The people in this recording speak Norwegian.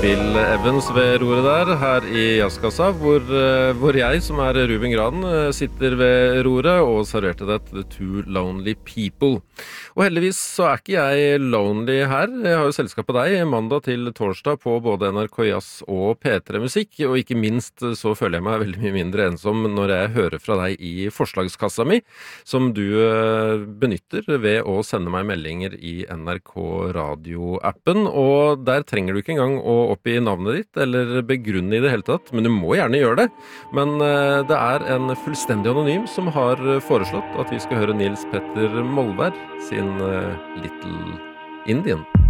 Bill Evans ved roret der, her i Jazzkassa, hvor jeg, som Ruben Graden, sitter ved roret og serverte det The Two Lonely People. Og heldigvis så ikke jeg lonely her. Jeg har jo selskap på deg mandag til torsdag på både NRK Jazz og P3 Musikk, og ikke minst så føler jeg meg veldig mye mindre ensom når jeg hører fra deg i forslagskassa mi, som du benytter ved å sende meg meldinger i NRK Radio-appen, og der trenger du ikke engang å oppgi navnet ditt eller begrunne i det hele tatt, men du må gjerne gjøre det. Men det en fullstendig anonym som har foreslått at vi skal høre Nils Petter Molvær sin Little Indian.